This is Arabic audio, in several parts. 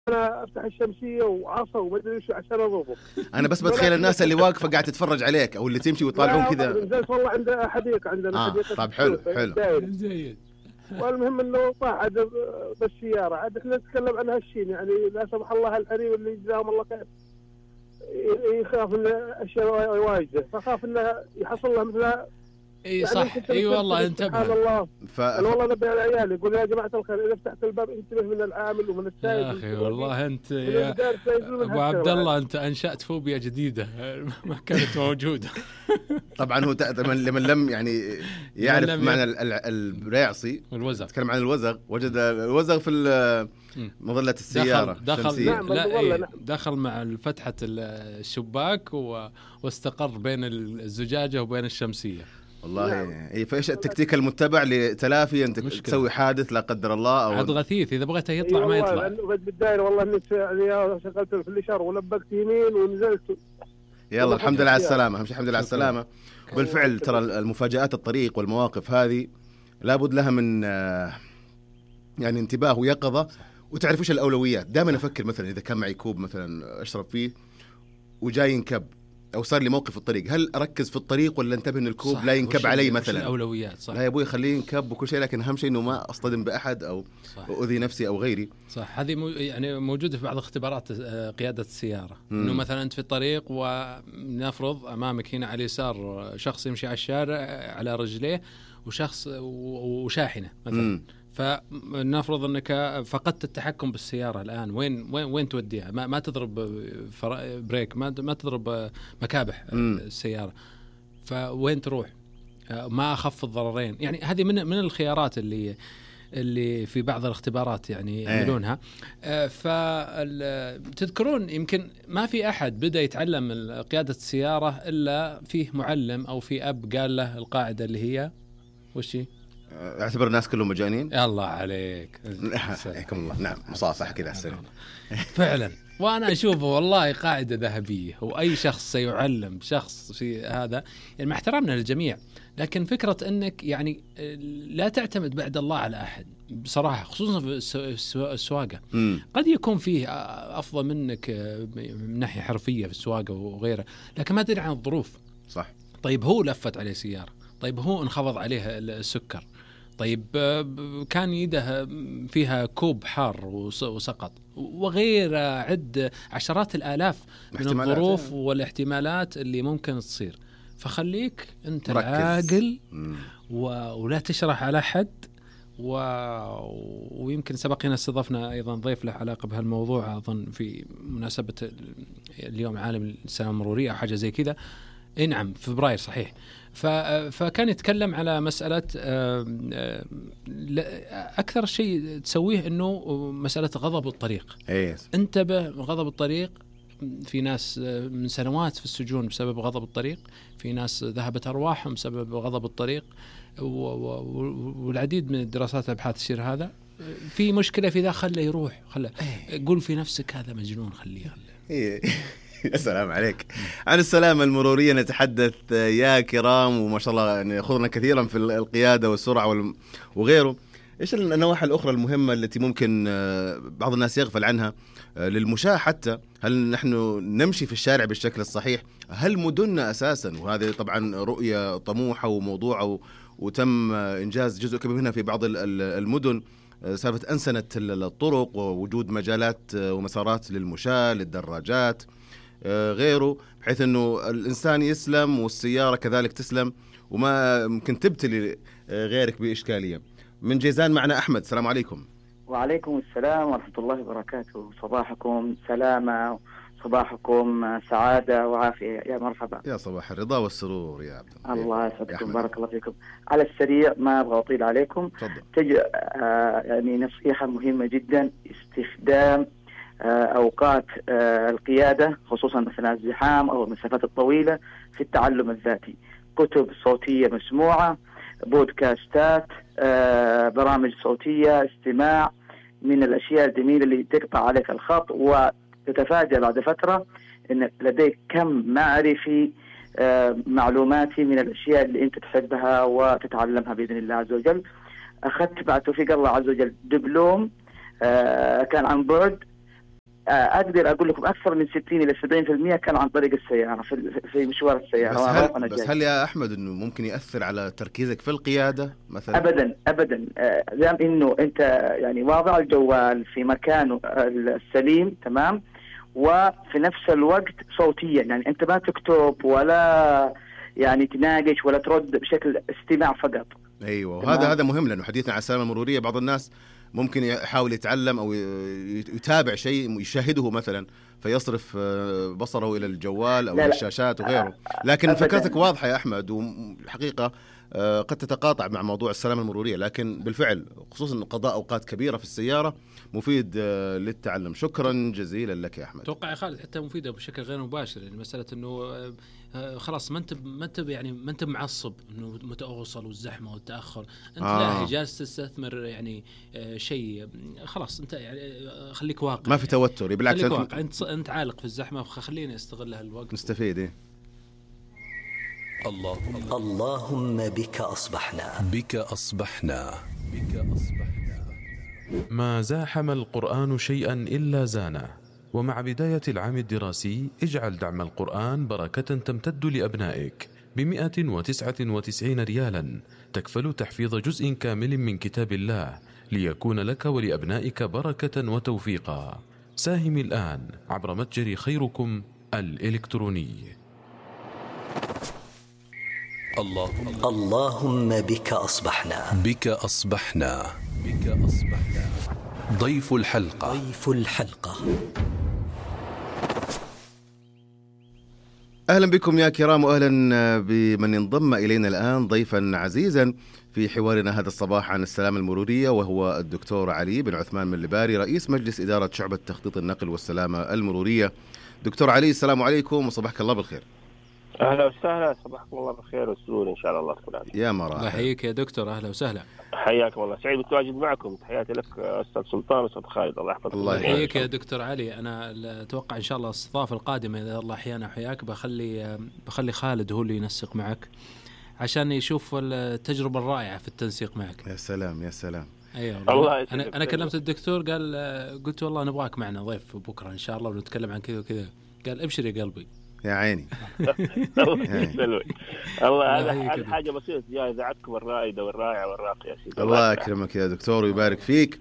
انا افتح الشمسيه وعصا وما ادري ايش عشان اضربه. انا بس بتخيل الناس اللي واقفه قاعده تتفرج عليك او اللي تمشي ويطالعون كذا. نزلت والله عند حديقه، عندنا حديقه. طيب حلو زين. والمهم انه صعد بالسياره. عاد احنا نتكلم عن هالشيء، يعني لا سمح الله الحريم اللي جزاهم الله خير يخاف ان اشياء واجده، فخاف انه يحصل له مثلها. اي صح، اي والله انتبه. سبحان الله. انا والله نبي على عيالي يقول يا جماعه الخير اذا فتحت الباب انتبه من العامل ومن السائق. يا اخي والله انت يا ابو عبد الله انت انشأت فوبيا جديده ما كانت موجوده. طبعا هو لمن لم يعني يعرف معنى الريعصي والوزغ، تكلم عن الوزغ، وجد الوزغ في مظلة السيارة. دخل مع فتحة الشباك واستقر بين الزجاجة وبين الشمسية. والله فايش التكتيك المتبع لتلافي انت تسوي حادث لا قدر الله او عاد غثيث اذا بغيته يطلع ما يطلع. بالدايره والله انك يعني شغلت في الاشاره ولبكت يمين ونزلت. يلا الحمد لله على السلامه، اهم شيء الحمد لله على السلامه. بالفعل ترى المفاجآت الطريق والمواقف هذه لابد لها من يعني انتباه ويقظه، وتعرف ايش الاولويات. دائما افكر مثلا اذا كان معي كوب مثلا اشرب فيه وجاي ينكب او صار لي موقف في الطريق، هل اركز في الطريق ولا انتبه ان الكوب لا ينكب علي مثلا؟ الاولويات صح. لا يا ابوي خليه ينكب وكل شيء، لكن اهم شيء انه ما اصطدم باحد او اؤذي نفسي او غيري. صح، هذه يعني موجوده في بعض اختبارات قياده السياره. انه مثلا انت في الطريق ونفرض امامك هنا على اليسار شخص يمشي على الشارع على رجليه وشخص وشاحنه مثلا. فنفرض انك فقدت التحكم بالسياره الان، وين توديها؟ ما تضرب بريك، ما تضرب مكابح السياره، فوين تروح؟ ما اخف الضررين. يعني هذه من الخيارات اللي في بعض الاختبارات يعني يعملونها. فتذكرون يمكن ما في احد بدا يتعلم قياده السياره الا فيه معلم او في اب قال له القاعده اللي هي وش هي؟ اعتبر الناس كلهم مجانين. الله عليك. حياكم الله. نعم مصاصح كذا السلام. فعلا، وانا اشوفه والله قاعده ذهبيه. واي شخص سيعلم شخص في هذا، يعني مع احترامنا للجميع، لكن فكره انك يعني لا تعتمد بعد الله على احد بصراحه، خصوصا في السواقه. قد يكون فيه افضل منك من ناحيه حرفيه في السواقه وغيره، لكن ما تدري عن الظروف. صح. طيب هو لفت عليه سياره، طيب هو انخفض عليه السكر، طيب كان يده فيها كوب حار وسقط، وغير عد عشرات الآلاف من الظروف والاحتمالات اللي ممكن تصير. فخليك أنت العاقل ولا تشرح على حد. ويمكن سبقنا استضفنا أيضا ضيف له علاقة بهالموضوع أظن في مناسبة اليوم عالم السلامة المرورية أو حاجة زي كذا. نعم فبراير صحيح. فكان يتكلم على مسألة أكثر شيء تسويه إنه مسألة غضب الطريق. انتبه من غضب الطريق. في ناس من سنوات في السجون بسبب غضب الطريق، في ناس ذهبت أرواحهم بسبب غضب الطريق، والعديد من الدراسات والأبحاث تشير هذا. في مشكلة في ذا خله يروح، قول في نفسك هذا مجنون، خليه. السلام عليك. عن السلامة المرورية نتحدث يا كرام، وما شاء الله يعني يأخذنا كثيرا في القيادة والسرعة وغيره. إيش النواحي الأخرى المهمة التي ممكن بعض الناس يغفل عنها للمشاة حتى؟ هل نحن نمشي في الشارع بالشكل الصحيح؟ هل مدننا أساسا، وهذه طبعا رؤية طموحة وموضوعة وتم إنجاز جزء كبير منها في بعض المدن، سالفة أنسنة الطرق ووجود مجالات ومسارات للمشاة للدراجات غيره، بحيث أنه الإنسان يسلم والسيارة كذلك تسلم وما ممكن تبتلي غيرك بإشكالية. من جيزان معنا أحمد. السلام عليكم. وعليكم السلام ورحمة الله وبركاته. صباحكم سلامة، صباحكم سعادة وعافية. يا مرحبا. يا صباح الرضا والسرور يا عبد الله يسعدكم. بارك الله فيكم. على السريع ما أبغى أطيل عليكم. يعني نصيحة مهمة جدا، استخدام أوقات القيادة خصوصا أثناء الزحام أو المسافات الطويلة في التعلم الذاتي. كتب صوتية مسموعة، بودكاستات، برامج صوتية، استماع، من الأشياء الجميلة اللي تقطع عليك الخط وتتفاجأ بعد فترة أن لديك كم معرفي معلوماتي من الأشياء اللي أنت تحبها وتتعلمها بإذن الله عز وجل. أخذت بعد توفيق الله عز وجل دبلوم كان عن بعد اقدر اقول لكم اكثر من 60 الى 70% كان عن طريق السياره في مشوار السياره. بس هل يا احمد انه ممكن ياثر على تركيزك في القياده مثلا؟ ابدا دام انه انت يعني واضع الجوال في مكانه السليم تمام، وفي نفس الوقت صوتيا، يعني انت ما تكتب ولا يعني تناقش ولا ترد، بشكل استماع فقط. ايوه، وهذا هذا مهم، لانه حديثنا عن السلامه المروريه بعض الناس ممكن يحاول يتعلم او يتابع شيء يشاهده مثلا فيصرف بصره الى الجوال او الشاشات وغيره. لكن فكرتك واضحه يا احمد، والحقيقه قد تتقاطع مع موضوع السلامه المروريه، لكن بالفعل خصوصا قضاء اوقات كبيره في السياره مفيد للتعلم. شكرا جزيلا لك يا احمد. اتوقع يا خالد حتى مفيده بشكل غير مباشر، يعني مساله انه خلاص ما انت معصب انه متى اوصل والزحمه والتاخر، انت لا جالس تستثمر يعني شيء، خلاص انت يعني خليك واقع، ما في توتر، بالعكس انت عالق في الزحمه، فخليني استغل هالوقت نستفيد. ايه اللهم بك أصبحنا ما زاحم القرآن شيئا إلا زانه. ومع بداية العام الدراسي اجعل دعم القرآن بركة تمتد لأبنائك ب199 ريالا، تكفل تحفيظ جزء كامل من كتاب الله ليكون لك ولأبنائك بركة وتوفيقا. ساهم الآن عبر متجر خيركم الإلكتروني. اللهم بك أصبحنا. ضيف الحلقة. أهلا بكم يا كرام، وأهلا بمن انضم إلينا الآن ضيفا عزيزا في حوارنا هذا الصباح عن السلامة المرورية، وهو الدكتور علي بن عثمان من اللباري، رئيس مجلس إدارة شعبة تخطيط النقل والسلامة المرورية. دكتور علي، السلام عليكم وصباحك الله بالخير. أهلا وسهلا، صباحكم الله بالخير والسرور إن شاء الله تكون عليكم. يا مرحبا. الله يحييك يا دكتور، أهلا وسهلا. حياكم الله، سعيد بالتواجد معكم. تحياتي لك أستاذ سلطان وأستاذ خالد، الله يحفظك. الله يحييك يا دكتور علي. أنا أتوقع إن شاء الله الاستضافة القادمة إذا الله أحيانا وحياك بخلي خالد هو اللي ينسق معك عشان يشوف التجربة الرائعة في التنسيق معك. يا سلام يا سلام. أيوة الله. أنا كلمت الدكتور، قلت والله نبغاك معنا ضيف بكرة إن شاء الله ونتكلم عن كذا وكذا. قال أبشر يا قلبي. يا عيني. الله هذا حاجة بسيطة يا إذاعتكم الرائدة والرائعة والراقية يا سيدي. الله يكرمك يا دكتور ويبارك فيك.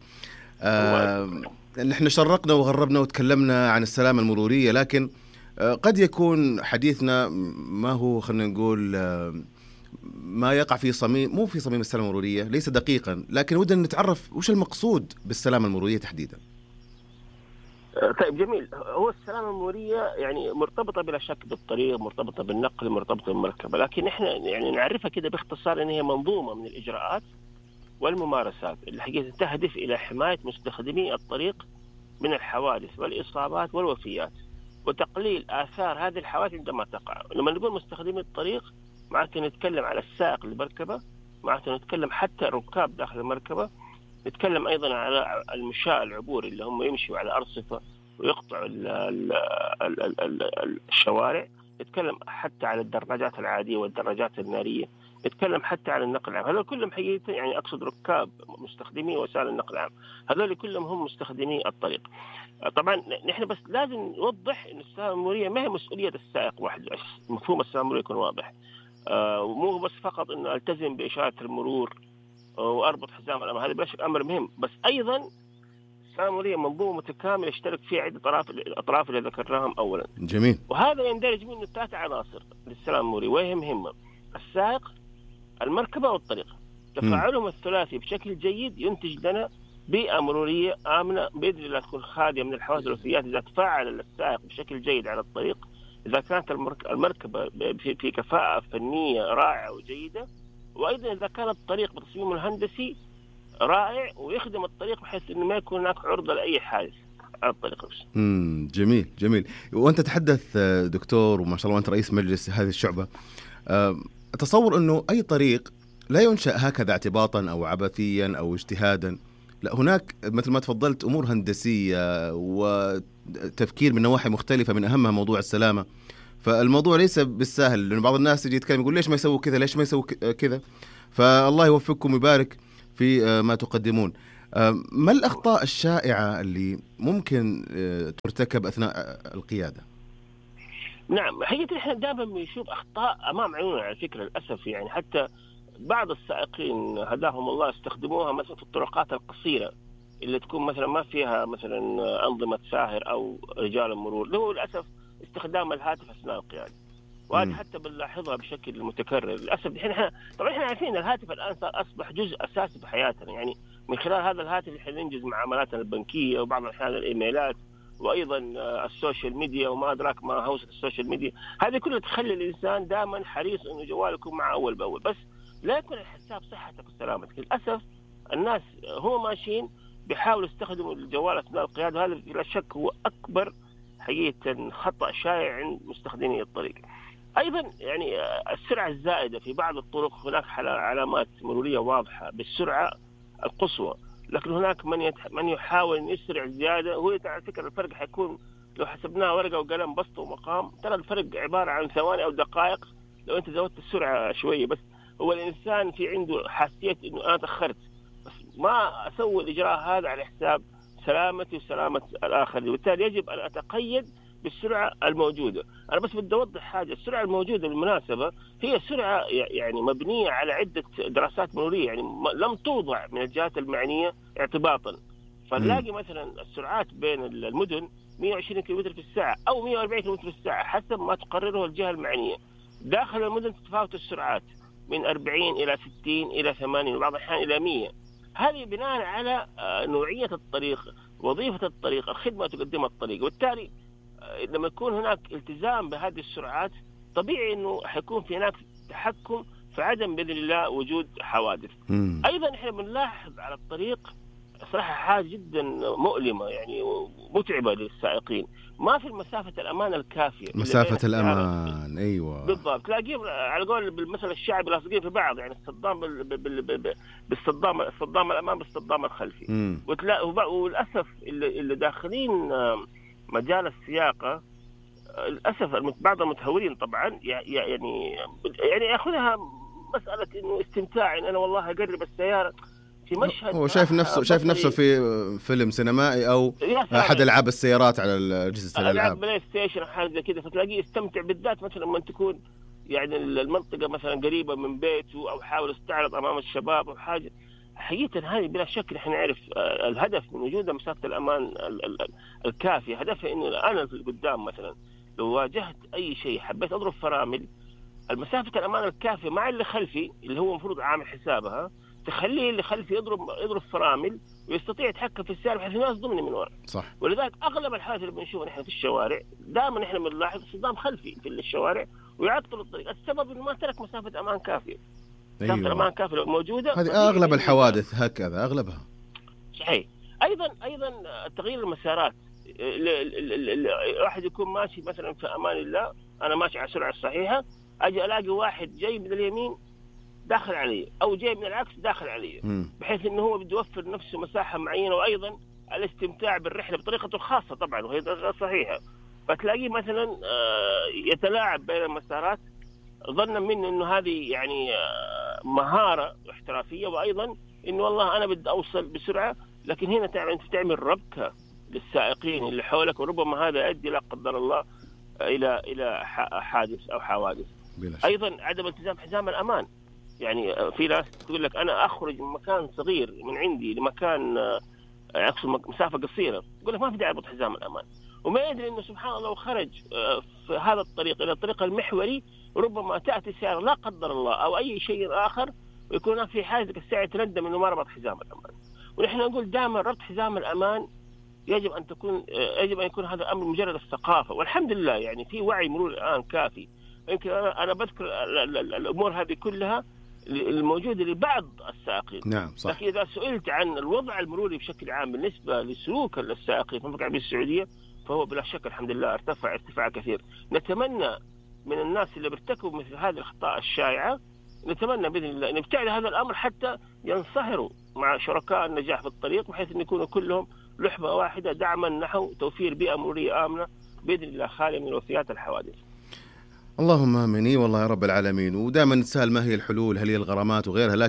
نحن شرقنا وغربنا وتكلمنا عن السلامة المرورية، لكن قد يكون حديثنا ما هو، خلينا نقول ما يقع في صميم، مو في صميم السلامة المرورية، ليس دقيقا، لكن ودنا نتعرف وش المقصود بالسلامة المرورية تحديدا. طيب جميل. هو السلامة المرورية يعني مرتبطة بلا شك بالطريق، مرتبطة بالنقل، مرتبطة بالمركبة، لكن احنا يعني نعرفها كده باختصار ان هي منظومة من الإجراءات والممارسات اللي حقيقة تهدف إلى حماية مستخدمي الطريق من الحوادث والإصابات والوفيات، وتقليل آثار هذه الحوادث عندما تقع. لما نقول مستخدمي الطريق معناته نتكلم على السائق المركبة، معناته نتكلم حتى الركاب داخل المركبة، نتكلم أيضا على المشاة العبور اللي هم يمشوا على أرصفة ويقطعوا الشوارع، نتكلم حتى على الدراجات العادية والدراجات النارية، نتكلم حتى على النقل العام. هذول كلهم حقيقة يعني أقصد ركاب مستخدمي وسائل النقل العام، هذول كلهم هم مستخدمي الطريق. طبعا نحن بس لازم نوضح أن السلامة المرورية ما هي مسؤولية السائق وحده، مفهوم السلامة المرورية يكون واضح، ومو بس فقط أنه ألتزم بإشارة المرور وأربط حزام الأمان، هذا بلا شك أمر مهم، بس أيضا السلامة المرورية منظومة متكاملة يشترك فيها عدة أطراف اللي ذكرناهم أولا. جميل. وهذا يندرج منه 3 عناصر للسلامة المرورية وهي مهمة: السائق، المركبة والطريق. تفاعلهم الثلاثي بشكل جيد ينتج لنا بيئة مرورية آمنة بإذن الله تكون خالية من الحوادث والوفيات. إذا تفاعل السائق بشكل جيد على الطريق، إذا كانت المركبة في كفاءة فنية رائعة وجيدة، وأيضا إذا كان الطريق بتصميمه الهندسي رائع ويخدم الطريق بحيث إنه ما يكون هناك عرضة لأي حادث على الطريق نفسه. جميل جميل. وأنت تحدث دكتور وما شاء الله أنت رئيس مجلس هذه الشعبة، أتصور أنه أي طريق لا ينشأ هكذا اعتباطا أو عبثيا أو اجتهادا، لا، هناك مثل ما تفضلت أمور هندسية وتفكير من نواحي مختلفة، من أهمها موضوع السلامة. فالموضوع ليس بالسهل، لأن بعض الناس يجي يتكلم يقول ليش ما يسوي كذا، ليش ما يسوي كذا. فالله يوفقكم ويبارك في ما تقدمون. ما الأخطاء الشائعة اللي ممكن ترتكب أثناء القيادة؟ نعم، حقيقة احنا دائما بنشوف أخطاء أمام عيوننا على فكرة للأسف. يعني حتى بعض السائقين هداهم الله استخدموها مثلا في الطرقات القصيرة اللي تكون مثلا ما فيها مثلا أنظمة ساهر أو رجال المرور، له للأسف استخدام الهاتف أثناء القيادة، وهذا حتى بنلاحظها بشكل متكرر للأسف. احنا طبعا احنا عارفين الهاتف الآن أصبح جزء أساسي بحياتنا، يعني من خلال هذا الهاتف احنا ننجز معاملاتنا البنكية وبعض الأحيان الإيميلات وأيضا السوشيال ميديا وما أدراك ما هوس السوشيال ميديا. هذه كلها تخلي الإنسان دائما حريص إنه جواله يكون معه أول بأول، بس لا يكون الحساب صحتك وسلامتك. للأسف الناس هم ماشيين بيحاولوا يستخدموا الجوال أثناء القيادة، هذا بلا شك هو أكبر حقيقة خطأ شائع عند مستخدمي الطريق. أيضا يعني السرعة الزائدة في بعض الطرق، هناك علامات مرورية واضحة بالسرعة القصوى، لكن هناك من يحاول أن يسرع زيادة. هو على فكرة الفرق حيكون لو حسبناه ورقة وقلم بسط ومقام، ترى الفرق عبارة عن ثواني أو دقائق لو أنت زودت السرعة شوية. بس هو الإنسان في عنده حاسية إنه أنا تأخرت، بس ما أسوي الإجراء هذا على حساب سلامتي وسلامة الآخرين، وبالتالي يجب أن أتقيد بالسرعة الموجودة. أنا بس بدي أوضح حاجة، السرعة الموجودة بالمناسبة هي سرعة يعني مبنية على عدة دراسات مرورية، يعني لم توضع من الجهات المعنية اعتباطا. فنلاقي مثلا السرعات بين المدن 120 كم في الساعة أو 140 كم في الساعة حسب ما تقرره الجهة المعنية. داخل المدن تتفاوت السرعات من 40 إلى 60 إلى 80 وبعض الأحيان إلى 100. هذه بناء على نوعية الطريق، وظيفة الطريق، الخدمة تقدمها الطريق. وبالتالي لما يكون هناك التزام بهذه السرعات طبيعي أنه حيكون في هناك تحكم في عدم بإذن الله وجود حوادث. أيضا إحنا بنلاحظ على الطريق صراحة حاجة جدا مؤلمة يعني متعبة للسائقين، ما في مسافة الأمان الكافية. مسافة الأمان أيوة بالضبط، تلاقيهم على قول بالمثل الشعبي لاصقين في بعض، يعني الصدام بالصدام الأمام بالصدام الخلفي. وللأسف اللي داخلين مجال السياقة للأسف بعض المتهورين طبعا يعني يأخذها مسألة إنه استمتاع، إن أنا والله أقرب السيارة في مشهد، هو شايف نفسه في فيلم سينمائي أو أحد ألعاب السيارات على أجهزة الألعاب بلاي ستيشن حاجة زي كذا، فتلاقيه يستمتع بالذات مثلا لما تكون يعني المنطقة مثلا قريبة من بيته أو حاول يستعرض أمام الشباب أو حاجة. حقيقة هذه بلا شك نحن نعرف الهدف من وجود مسافة الأمان الكافية، هدفها إنه أنا في القدام مثلا لو واجهت أي شيء حبيت أضرب فرامل، المسافة الأمان الكافية مع اللي خلفي اللي هو مفروض عامل حسابها تخليه اللي خلفي يضرب فرامل ويستطيع يتحكم في السيارة بحيث ما يصدمني من وراء. صح. ولذلك أغلب الحالات اللي بنشوفها نحن في الشوارع دائما نحن بنلاحظ صدام خلفي في الشوارع ويعطل الطريق، السبب إنه ما ترك مسافة أمان كافية. أيوة. مسافة الأمان كافية لو موجودة، هذه أغلب الحوادث هكذا أغلبها. صحيح. أيضا تغيير المسارات، واحد يكون ماشي مثلا في أمان الله، أنا ماشي على السرعة الصحيحة، أجي ألاقي واحد جاي من اليمين داخل علي أو جاي من العكس داخل علي، بحيث إنه هو بده يوفر نفسه مساحة معينة، وأيضا الاستمتاع بالرحلة بطريقته الخاصة طبعا وهي صحيحة. فتلاقيه مثلا يتلاعب بين المسارات ظنا منه إنه هذه يعني مهارة احترافية، وأيضا إنه والله أنا بدي أوصل بسرعة، لكن هنا تعمل ربكة للسائقين اللي حولك، وربما هذا يؤدي لا قدر الله إلى حادث أو حوادث. أيضا عدم التزام حزام الأمان، يعني في ناس تقول لك أنا أخرج من مكان صغير من عندي لمكان أقصد مسافة قصيرة، يقول لك ما في داعي أربط حزام الأمان، وما يدري إنه سبحان الله خرج في هذا الطريق إلى الطريق المحوري، ربما تأتي سيارة لا قدر الله أو أي شيء آخر ويكون هناك في حاجة الساعة تندم إنه ما ربط حزام الأمان. ونحن نقول دائما ربط حزام الأمان يجب أن يكون هذا أمر مجرد الثقافة، والحمد لله يعني في وعي مرور الآن كافي. يمكن أنا بذكر الأمور هذه كلها الموجودة لبعض السائقين. نعم صح. لكن إذا سئلت عن الوضع المروري بشكل عام بالنسبة لسلوك السائقين في المملكة العربية السعودية فهو بلا شك الحمد لله ارتفاع كثير. نتمنى من الناس اللي بيرتكبوا مثل هذه الأخطاء الشائعة، نتمنى بإذن الله أن يبتعد هذا الأمر حتى ينصهروا مع شركاء النجاح في الطريق، بحيث أن يكونوا كلهم لحمة واحدة دعما نحو توفير بيئة مرورية آمنة بإذن الله خالية من وفيات الحوادث. اللهم آمين والله يا رب العالمين. ودائما نتساءل ما هي الحلول، هل هي الغرامات وغيرها، لكن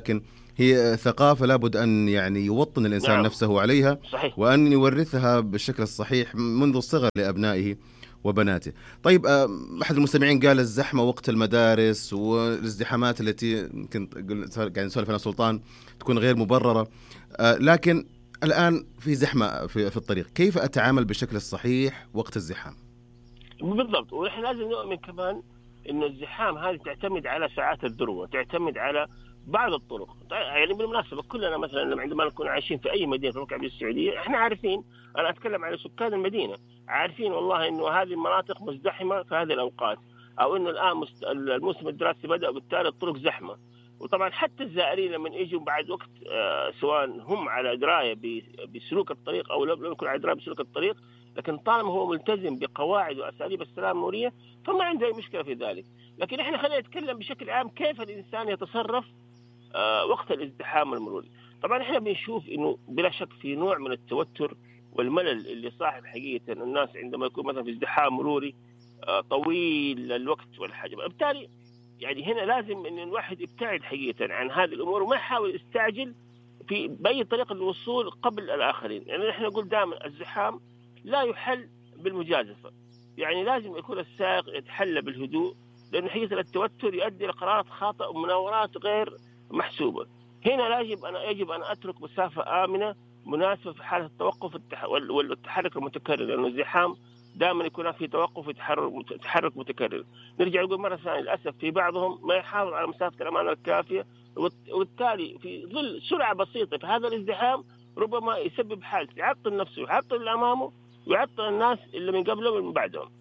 هي ثقافة لابد أن يعني يوطن الإنسان نعم. نفسه عليها، صحيح. وأن يورثها بالشكل الصحيح منذ الصغر لأبنائه وبناته. طيب أحد المستمعين قال الزحمة وقت المدارس والازدحامات التي كنت قاعد نسولف عنها سلطان تكون غير مبررة، لكن الآن في زحمة في الطريق، كيف أتعامل بالشكل الصحيح وقت الزحام؟ بالضبط. ونحن لازم نؤمن كمان إنه الزحام هذه تعتمد على ساعات الذروة، تعتمد على بعض الطرق. يعني بالمناسبة كلنا مثلا عندما نكون عايشين في أي مدينة في المملكة العربية السعودية احنا عارفين، أنا أتكلم على سكان المدينة، عارفين والله إنه هذه المناطق مزدحمة في هذه الأوقات، أو إنه الآن الموسم الدراسي بدأ وبالتالي الطرق زحمة. وطبعا حتى الزائرين لما يجوا بعد وقت سواء هم على دراية بسلوك الطريق أو لم يكن على دراية بسلوك الطريق، لكن طالما هو ملتزم بقواعد وأساليب السلامة المرورية فما عنده أي مشكلة في ذلك. لكن إحنا خلينا نتكلم بشكل عام كيف الإنسان يتصرف وقت الازدحام المروري. طبعا إحنا بنشوف إنه بلا شك في نوع من التوتر والملل اللي صاحب حقيقة الناس عندما يكون مثلا في ازدحام مروري طويل الوقت والحجم. بالتالي يعني هنا لازم إن الواحد يبتعد حقيقة عن هذه الأمور وما يحاول يستعجل في بأي طريقة للوصول قبل الآخرين. يعني نحن نقول دائما الزحام لا يحل بالمجازفة، يعني لازم يكون السائق يتحلى بالهدوء، لأن حقيقة التوتر يؤدي لقرارات خاطئة ومناورات غير محسوبة. هنا يجب أن أترك مسافة آمنة مناسبة في حالة التوقف والتحرك المتكرر، لأنه الزحام دائما يكون في توقف وتحرك متكرر. نرجع نقول مرة ثانية للأسف في بعضهم ما يحافظ على مسافة الأمان الكافية، وبالتالي في ظل سرعة بسيطة في هذا الازدحام ربما يسبب حالة يعطل نفسه ويعطل اللي أمامه ويعطل الناس اللي من قبله ومن بعدهم.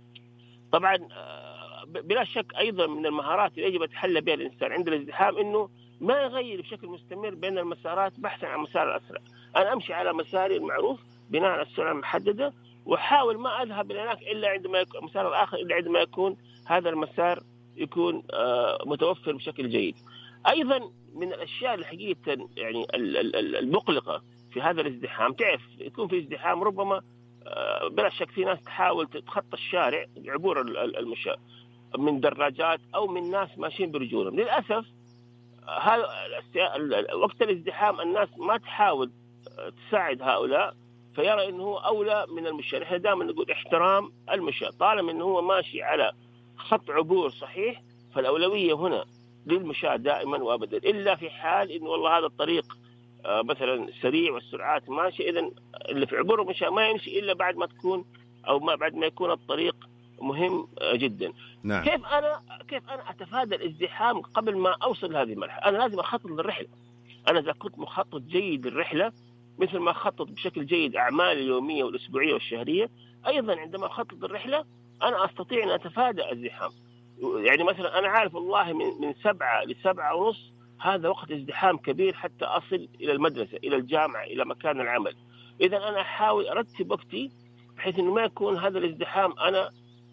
طبعا بلا شك أيضا من المهارات اللي يجب يتحلى بها الإنسان عند الازدحام إنه ما يغير بشكل مستمر بين المسارات بحثا عن مسار الأسرع. أنا أمشي على مساري المعروف بناء على السرعة المحددة، وحاول ما أذهب هناك إلا عندما يكون مسار الآخر إلا عندما يكون هذا المسار يكون متوفر بشكل جيد. أيضا من الأشياء الحقيقة يعني المقلقة في هذا الازدحام، تعرف يكون في ازدحام ربما بلا شك في ناس تحاول تتخطى الشارع عبور المشاة من دراجات أو من ناس ماشيين برجولهم. للأسف هذا وقت الازدحام الناس ما تحاول تساعد هؤلاء، فيرى إنه هو أولى من المشاة. نحن دائما نقول احترام المشاة، طالما إنه هو ماشي على خط عبور صحيح فالأولوية هنا للمشاة دائما وأبدا، إلا في حال إنه والله هذا الطريق مثلا سريع والسرعات ماشية، إذن اللي في عبور المشاة ما يمشي إلا بعد ما تكون أو ما بعد ما يكون الطريق مهم جدا. نعم. كيف أنا أتفادى الازدحام قبل ما أوصل لهذه المرحلة؟ أنا لازم أخطط للرحلة. أنا إذا كنت مخطط جيد للرحلة مثل ما أخطط بشكل جيد أعمالي اليومية والأسبوعية والشهرية، أيضا عندما أخطط للرحلة أنا أستطيع أن أتفادى الازدحام. يعني مثلا أنا عارف والله من 7 ل7:30 هذا وقت ازدحام كبير حتى أصل إلى المدرسة إلى الجامعة إلى مكان العمل. إذا أنا أحاول أرتب وقتي بحيث إنه ما يكون هذا الازدحام أنا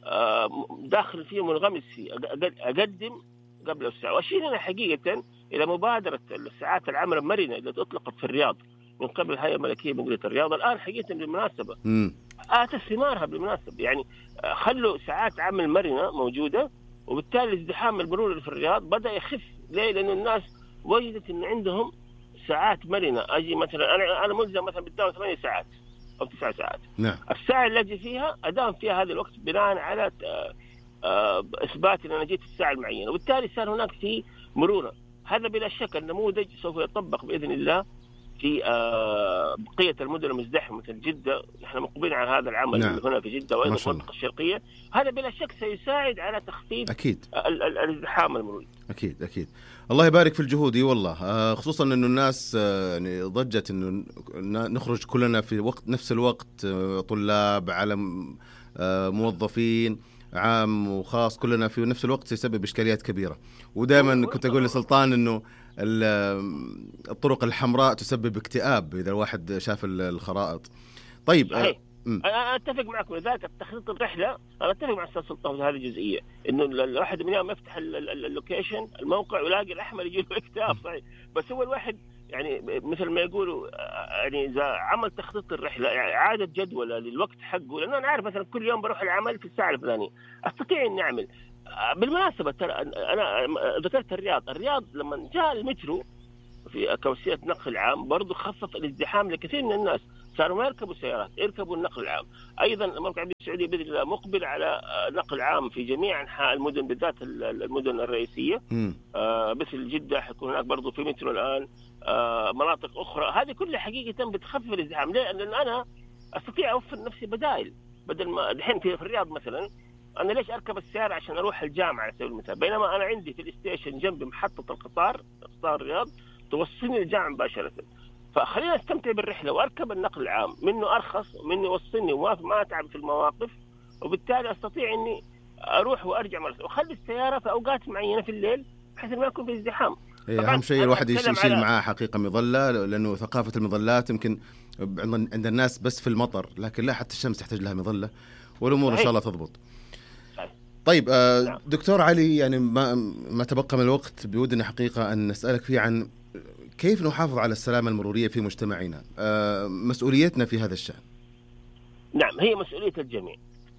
داخل فيه منغمس فيه، أقدم قبل الساعة. وأشير أنا حقيقة إلى مبادرة الساعات العمل المرنة التي أطلقت في الرياض من قبل الهيئة الملكية بمديرية الرياض. الآن حقيقة بالمناسبة آتت ثمارها بالمناسبة، يعني خلوا ساعات عمل مرنة موجودة، وبالتالي الازدحام المروري في الرياض بدأ يخف. ليه؟ لأن الناس وجدت إن عندهم ساعات مرنة. أجي مثلا أنا ملزم مثلا بالدوام 8 ساعات أو 9 ساعات. نعم. الساعة اللي أجي فيها أدام فيها هذا الوقت بناء على إثبات أن أنا جيت في الساعة المعينة، وبالتالي صار هناك في مرونة. هذا بلا شك النموذج سوف يطبق بإذن الله في بقية المدن المزدحمة مثل جدة. نحن مقبلين على هذا العمل. نعم. هنا في جدة وأيضا في المنطقة الشرقية. هذا بلا شك سيساعد على تخفيف أكيد الازدحام المروري. أكيد. الله يبارك في الجهود والله، خصوصا إنه الناس يعني ضجت إنه نخرج كلنا في نفس الوقت، طلاب على موظفين عام وخاص كلنا في نفس الوقت يسبب إشكاليات كبيرة. ودائما كنت أقول لسلطان إنه الطرق الحمراء تسبب اكتئاب إذا الواحد شاف الخرائط. طيب أنا أتفق معكم. لذلك تخطيط الرحلة أنا أتفق مع أستاذ سلطان في هذه الجزئية، إنه الواحد من يوم يفتح اللوكيشن الموقع ويلاقي الأحمر يجي له اكتئاب صحيح. بس هو الواحد يعني مثل ما يقولوا يعني إذا عمل تخطيط الرحلة يعني عادة جدولة للوقت حقه، لأنه أنا عارف مثلا كل يوم بروح العمل في الساعة الفلانية أستطيع أن أعمل. بالمناسبة ترى أنا ذكرت الرياض لما جاء المترو في كوسيله نقل عام برضو خفف الازدحام لكثير من الناس، صاروا ما يركبوا سيارات، يركبوا النقل العام. ايضا المملكه العربيه السعوديه باذن الله مقبل على نقل عام في جميع انحاء المدن، بالذات المدن الرئيسيه مثل جده، حيكون هناك برضو في مترو الان، مناطق اخرى. هذه كلها حقيقه بتخفف الازدحام. ليه؟ لان انا استطيع اوفر نفسي بدل ما الحين في الرياض مثلا، انا ليش اركب السياره عشان اروح الجامعه على سبيل المثال، بينما انا عندي في الستيشن جنب محطه قطار الرياض توصلني للجامعه مباشره. فخلينا استمتع بالرحله واركب النقل العام، منه ارخص ومنه يوصلني وما اتعب في المواقف، وبالتالي استطيع اني اروح وارجع واخلي السياره في اوقات معينه في الليل بحيث ما يكون في ازدحام. اهم شيء الواحد يشيل معاه حقيقه مظله، لانه ثقافه المظلات يمكن عند الناس بس في المطر، لكن لا، حتى الشمس تحتاج لها مظله، والامور ان شاء الله تضبط. طيب دكتور علي، يعني ما تبقى من الوقت بودنا حقيقه ان نسالك فيه عن كيف نحافظ على السلامه المروريه في مجتمعنا، مسؤوليتنا في هذا الشأن. نعم، هي مسؤوليه الجميع.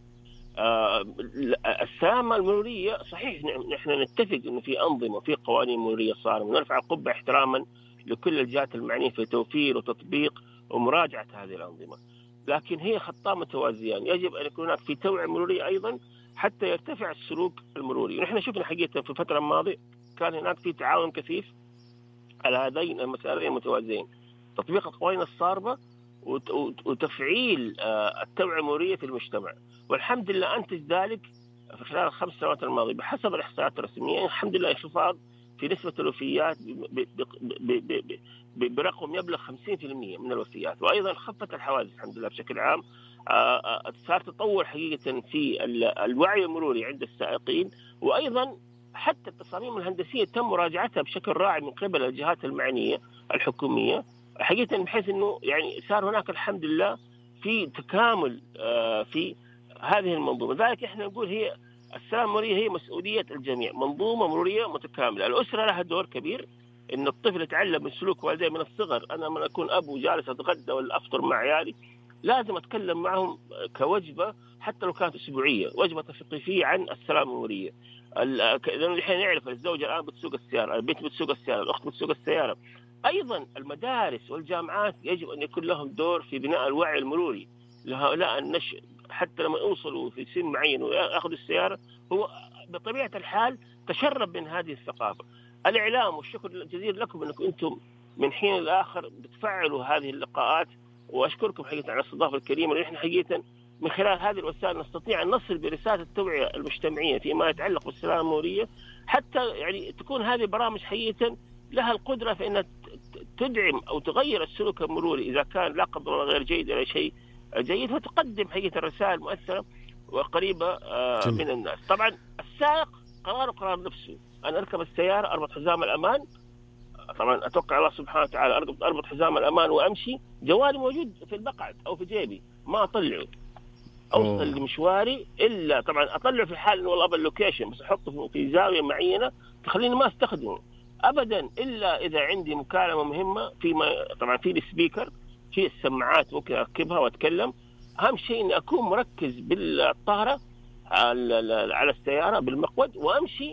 السلامه المروريه صحيح نحن نتفق انه في انظمه، في قوانين مروريه صارمه، ونرفع القبعه احتراما لكل الجهات المعنيه في توفير وتطبيق ومراجعه هذه الانظمه، لكن هي خطان متوازيان. يجب ان يكون هناك في توعيه مروريه ايضا حتى يرتفع السلوك المروري. ونحن شفنا حقيقه في الفتره الماضيه كان هناك في تعاون كثيف على هذين المسارين المتوازيين، تطبيق القوانين الصارمه وتفعيل التوعيه المروريه في المجتمع. والحمد لله انتج ذلك في خلال ال5 سنوات الماضيه بحسب الاحصائيات الرسميه، الحمد لله انخفاض في نسبه الوفيات برقم يبلغ 50% من الوفيات، وايضا خفت الحوادث الحمد لله بشكل عام. صار تطور حقيقه في الوعي المروري عند السائقين، وايضا حتى التصاميم الهندسيه تم مراجعتها بشكل راعي من قبل الجهات المعنيه الحكوميه حقيقه، بحيث انه يعني صار هناك الحمد لله في تكامل في هذه المنظومه. لذلك احنا نقول هي السلامه المروريه هي مسؤوليه الجميع، منظومه مروريه متكامله. الاسره لها دور كبير، ان الطفل يتعلم من سلوك والديه من الصغر. انا من اكون ابو جالس اتغدى ولا افطر مع عيالي لازم اتكلم معهم كوجبه حتى لو كانت اسبوعيه، وجبه تثقيفيه عن السلامه المروريه. لأنه الحين نعرف الزوجة الآن بتسوق السيارة، البنت بتسوق السيارة، الأخت بتسوق السيارة. أيضا المدارس والجامعات يجب أن يكون لهم دور في بناء الوعي المروري لهؤلاء النشء، حتى لما يوصلوا في سن معين ويأخذوا السيارة هو بطبيعة الحال تشرب من هذه الثقافة. الإعلام، والشكر الجزيل لكم أنكم أنتم من حين لآخر بتفعلوا هذه اللقاءات، وأشكركم حقيقة على الاستضافة الكريمة. ونحن حقيقة من خلال هذه الوسائل نستطيع أن نصل برسالة التوعية المجتمعية فيما يتعلق بالسلامة المرورية، حتى يعني تكون هذه البرامج حقيقة لها القدرة في أن تدعم أو تغير السلوك المروري إذا كان لا قدر الله غير جيد إلى شيء جيد، فتقدم حقيقة الرسائل مؤثرة وقريبة من الناس. طبعا السائق قرار نفسه، أنا أركب السيارة أربط حزام الأمان، طبعا أتوقع الله سبحانه وتعالى أربط حزام الأمان وأمشي، جوالي موجود في المقعد أو في جيبي ما أطلعه، أوصل لمشواري إلا طبعا أطلع في حال إنه والله باللوكيشن، بس أحطه في زاوية معينة تخليني ما أستخدمه أبدا إلا إذا عندي مكالمة مهمة. طبعا في السبيكر، في السماعات ممكن أركبها وأتكلم. أهم شيء إني أكون مركز بالطهرة على السيارة بالمقود وأمشي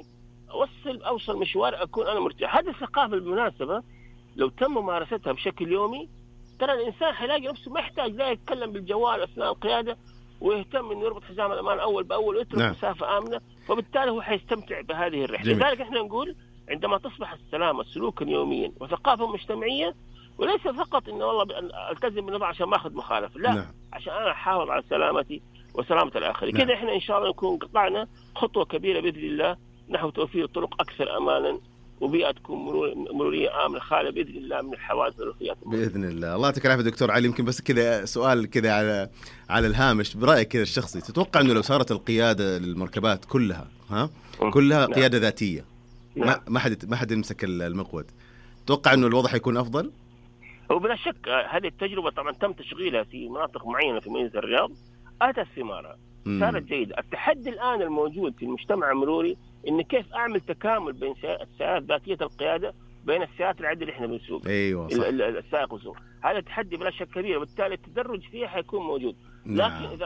أوصل مشوار أكون أنا مرتاح. هذه الثقافة بالمناسبة لو تم ممارستها بشكل يومي ترى الإنسان حيلاقي نفسه ما يحتاج لا يتكلم بالجوال أثناء القيادة، ويهتم إنه يربط حزام الأمان أول بأول ويترك مسافة آمنة، وبالتالي هو حيستمتع بهذه الرحلة. لذلك إحنا نقول عندما تصبح السلامة سلوكا يوميا وثقافة مجتمعية، وليس فقط إنه والله ألتزم بالنظام عشان ما أخذ مخالفة، لا، عشان أنا أحافظ على سلامتي وسلامة الآخرين. كده إحنا إن شاء الله نكون قطعنا خطوة كبيرة بإذن الله نحو توفير طرق أكثر أمانا وبيئة تكون مرورية آمنة خالية بإذن الله من الحوادث والوفيات بإذن الله. الله يعطيك العافية دكتور علي. يمكن بس كذا سؤال كذا على الهامش، برأيك كذا الشخصي، تتوقع إنه لو صارت القيادة للمركبات كلها كلها قيادة ذاتية، ما حد يمسك المقود، تتوقع إنه الوضع يكون أفضل؟ وبلا شك هذه التجربة طبعا تم تشغيلها في مناطق معينة في مدينة الرياض، أتت ثمارها، صارت جيدة. التحدي الآن الموجود في المجتمع المروري إن كيف أعمل تكامل بين السيارات ذاتية القيادة بين السيارات العادية اللي إحنا بنسوق. أيوة صح. السائق والسوق، هذا تحدي بلا شك كبير، وبالتالي التدرج فيه حيكون موجود. لكن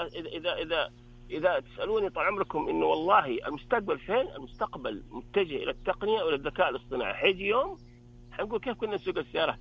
إذا تسألوني طال عمركم إنه والله المستقبل فين؟ المستقبل متجه إلى التقنية وإلى الذكاء الاصطناعي. حيجي يوم حنقول كيف كنا نسوق السيارات.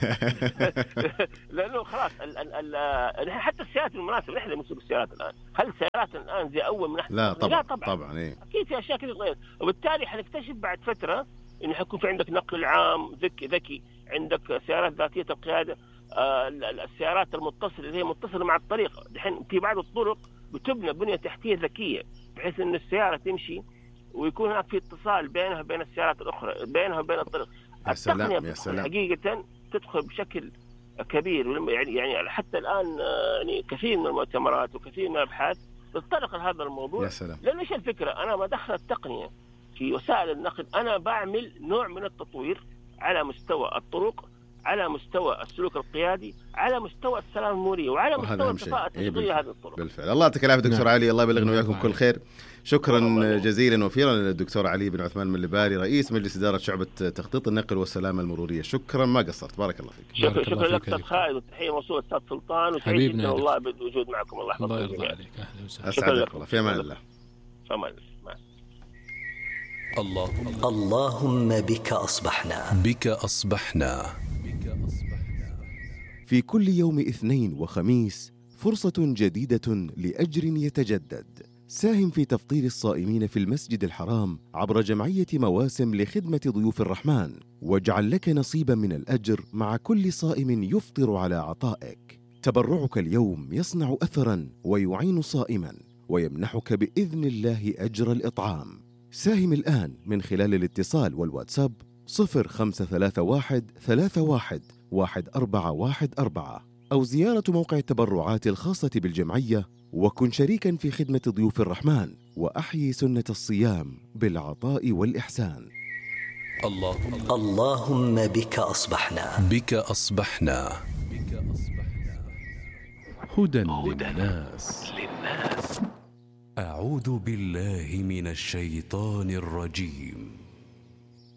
لانه خلاص نحن حتى السيارات المناسبه نحن نسوق السيارات الان. هل السيارات الان زي اول من لا طبعا إيه؟ اكيد في اشياء كثير تغير، وبالتالي حنكتشف بعد فتره انه حيكون في عندك نقل عام ذكي، عندك سيارات ذاتيه القياده، السيارات المتصله اللي هي متصله مع الطريق. الحين في بعض الطرق بتبنى بنيه تحتيه ذكيه بحيث ان السياره تمشي ويكون هناك في اتصال بينها وبين السيارات الاخرى، بينها وبين الطريق. يا سلام حقيقه تدخل بشكل كبير. يعني حتى الان يعني كثير من المؤتمرات وكثير من الابحاث تتطرق لهذا الموضوع. يا سلام. لأن ايش الفكره؟ انا ما دخل التقنيه في وسائل النقل، انا بعمل نوع من التطوير على مستوى الطرق، على مستوى السلوك القيادي، على مستوى السلامه المروريه، وعلى مستوى الكفاءه التشغيليه هذه الطرق. بالفعل. الله يعطيك العافيه دكتور علي، الله يبلغنا وياكم كل خير. شكرا جزيلا وفيرا للدكتور علي بن عثمان المليباري، رئيس مجلس اداره شعبه تخطيط النقل والسلامه المروريه. شكرا ما قصرت، بارك الله فيك. شكرا لك استاذ خالد، وتحيه موصوله استاذ سلطان، وسعيد جدا والله بالوجود معكم. الله يحفظك. الله يرضى عليك. اهلا وسهلا. اسعدك الله. في امان الله. في امان الله. اللهم بك أصبحنا. بك أصبحنا. في كل يوم اثنين وخميس فرصة جديدة لأجر يتجدد. ساهم في تفطير الصائمين في المسجد الحرام عبر جمعية مواسم لخدمة ضيوف الرحمن، واجعل لك نصيبا من الأجر مع كل صائم يفطر على عطائك. تبرعك اليوم يصنع أثرا ويعين صائما ويمنحك بإذن الله أجر الإطعام. ساهم الآن من خلال الاتصال والواتساب 0531 31 1414 أو زيارة موقع التبرعات الخاصة بالجمعية، وكن شريكا في خدمة ضيوف الرحمن وأحيي سنة الصيام بالعطاء والإحسان. اللهم بك أصبحنا. بك أصبحنا. هدى للناس. أعوذ بالله من الشيطان الرجيم.